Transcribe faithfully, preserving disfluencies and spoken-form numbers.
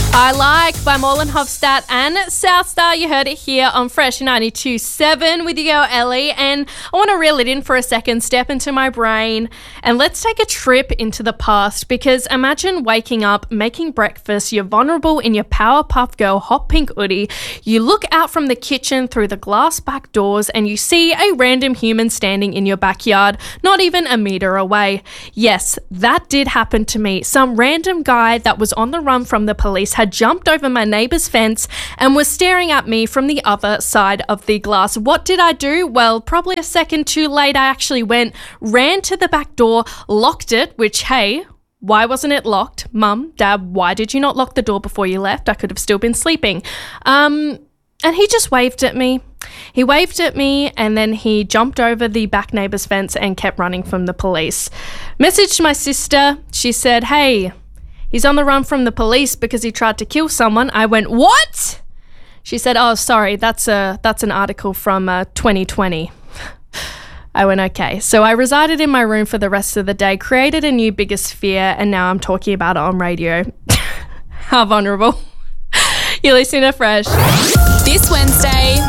I Like by Morlan Hofstadt and Southstar. You heard it here on Fresh ninety-two point seven with your girl Ellie, and I want to reel it in for a second, step into my brain, and let's take a trip into the past, because imagine waking up, making breakfast, you're vulnerable in your Powerpuff Girl hot pink hoodie, you look out from the kitchen through the glass back doors and you see a random human standing in your backyard, not even a metre away. Yes, that did happen to me. Some random guy that was on the run from the police had jumped over my neighbour's fence and was staring at me from the other side of the glass. What did I do? Well, probably a second too late, I actually went, ran to the back door, locked it, which, hey, why wasn't it locked? Mum, Dad, why did you not lock the door before you left? I could have still been sleeping. Um, and he just waved at me. He waved at me and then he jumped over the back neighbour's fence and kept running from the police. Messaged my sister. She said, hey, he's on the run from the police because he tried to kill someone. I went, what? She said, oh, sorry, that's a that's an article from uh, twenty twenty. I went, okay. So I resided in my room for the rest of the day, created a new biggest fear, and now I'm talking about it on radio. How vulnerable. You're listening to Fresh. This Wednesday,